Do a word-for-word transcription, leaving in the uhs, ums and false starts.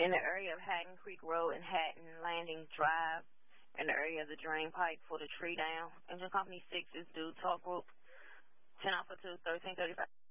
in the area of Hatton Creek Road and Hatton Landing Drive, in the area of the drain pipe for the tree down. Engine Company six is due. Talk group ten Alpha two, thirteen thirty-five.